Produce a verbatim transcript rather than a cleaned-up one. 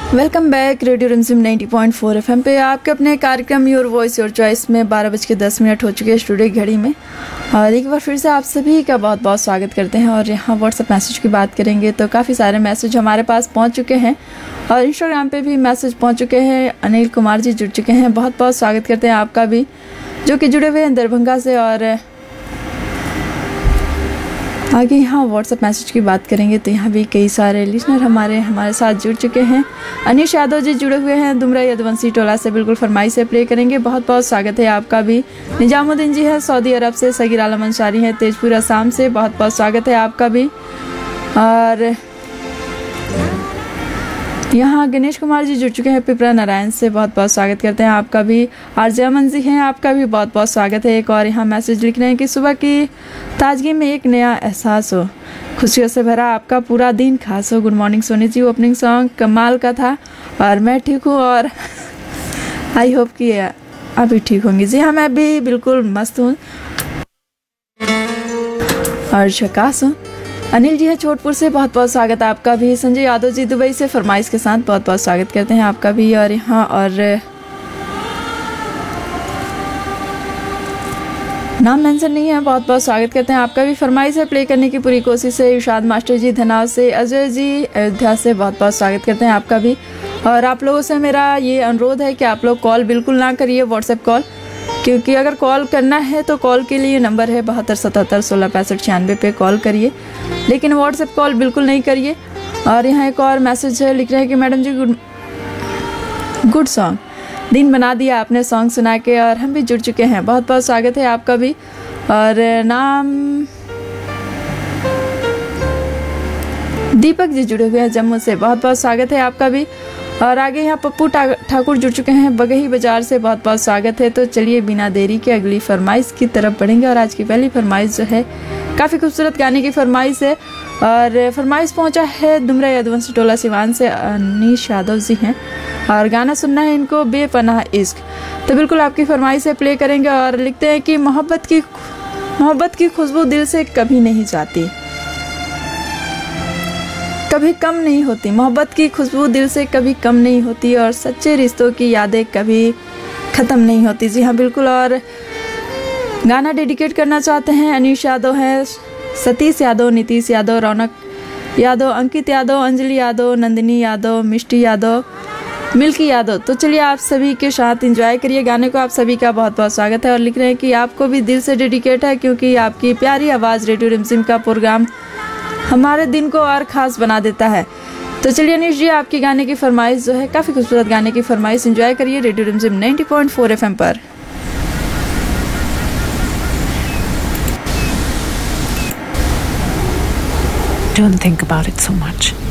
Welcome back radio रिमझिम ninety point four FM पे आपके अपने कार्यक्रम योर वॉइस योर चॉइस में बारह बज के दस मिनट हो चुके हैं स्टूडियो घड़ी में। और एक बार फिर से आप सभी का बहुत बहुत स्वागत करते हैं। और यहाँ व्हाट्सएप मैसेज की बात करेंगे तो काफ़ी सारे मैसेज हमारे पास पहुँच चुके हैं और इंस्टाग्राम पे भी मैसेज पहुँच चुके हैं। अनिल कुमार जी जुड़ चुके हैं, बहुत बहुत स्वागत करते हैं आपका भी, जो कि जुड़े हुए हैं दरभंगा से। और आगे यहाँ व्हाट्सएप मैसेज की बात करेंगे तो यहाँ भी कई सारे लिसनर हमारे हमारे साथ जुड़ चुके हैं। अनिश यादव जी जुड़े हुए हैं दुमरा यदवंशी टोला से, बिल्कुल फरमाइश से प्ले करेंगे, बहुत बहुत स्वागत है आपका भी। निजामुद्दीन जी है सऊदी अरब से, सगीर आलम अंसारी है तेजपुर असम से, बहुत बहुत स्वागत है आपका भी। और यहाँ गणेश कुमार जी जुड़ चुके हैं पिपरा नारायण से, बहुत बहुत स्वागत करते हैं आपका भी। आरजे अमन जी हैं, आपका भी बहुत बहुत स्वागत है। एक और यहाँ मैसेज लिख रहे हैं कि सुबह की ताजगी में एक नया एहसास हो, खुशियों से भरा आपका पूरा दिन खास हो। Good morning Soni ji, opening song कमाल का था और मैं ठीक हूँ और आई होप कि आप भी ठीक होंगी। जी हाँ, मैं भी बिल्कुल मस्त हूँ और झकास हूँ। अनिल जी है छोटपुर से, बहुत बहुत स्वागत है आपका भी। संजय यादव जी दुबई से फरमाइश के साथ, बहुत बहुत स्वागत करते हैं आपका भी। और यहाँ और नाम मेंशन नहीं है, बहुत बहुत स्वागत करते हैं आपका भी। फरमाइश है प्ले करने की पूरी कोशिश है इरशाद मास्टर जी धनाव से, अजय जी अयोध्या से, बहुत बहुत स्वागत करते हैं आपका भी। और आप लोगों से मेरा ये अनुरोध है कि आप लोग कॉल बिल्कुल ना करिए, व्हाट्सएप कॉल, क्योंकि अगर कॉल करना है तो कॉल के लिए नंबर है बहत्तर सतहत्तर सोलह पैंसठ छियानवे पे कॉल करिए, लेकिन व्हाट्सएप कॉल बिल्कुल नहीं करिए। और यहाँ एक और मैसेज है, लिख रहे हैं कि मैडम जी गुड गुड सॉन्ग, दिन बना दिया आपने सॉन्ग सुना के, और हम भी जुड़ चुके हैं, बहुत बहुत स्वागत है आपका भी। और नाम दीपक जी जुड़े हुए हैं जम्मू से, बहुत बहुत स्वागत है आपका भी। और आगे यहाँ पप्पू ठाकुर जुड़ चुके हैं बगही बाजार से, बहुत बहुत स्वागत है। तो चलिए बिना देरी के अगली फरमाइश की तरफ बढ़ेंगे। और आज की पहली फरमाइश जो है काफ़ी खूबसूरत गाने की फरमाइश है, और फरमाइश पहुंचा है दुमरा यदवंशी टोला सिवान से, अनीश यादव जी हैं, और गाना सुनना है इनको बेपनाह इश्क। तो बिल्कुल आपकी फरमाइश से प्ले करेंगे। और लिखते हैं कि मोहब्बत की मोहब्बत की खुशबू दिल से कभी नहीं जाती, कभी कम नहीं होती। मोहब्बत की खुशबू दिल से कभी कम नहीं होती, और सच्चे रिश्तों की यादें कभी ख़त्म नहीं होती। जी हाँ बिल्कुल। और गाना डेडिकेट करना चाहते हैं अनीश यादव हैं, सतीश यादव, नीतीश यादव, रौनक यादव, अंकित यादव, अंजलि यादव, नंदिनी यादव, मिष्टी यादव, मिल्की यादव। तो चलिए आप सभी के साथ एंजॉय करिए गाने को, आप सभी का बहुत बहुत स्वागत है। और लिख रहे हैं कि आपको भी दिल से डेडिकेट है, क्योंकि आपकी प्यारी आवाज़ रेडियो रिमझिम का प्रोग्राम हमारे दिन को और ख़ास बना देता है। तो चलिए अनीश जी, आपकी गाने की फरमाइश जो है, काफ़ी खूबसूरत गाने की फरमाइश, एंजॉय करिए रेडियो रिमझिम नाइंटी पॉइंट फोर एफएम पर। Don't think about it so much.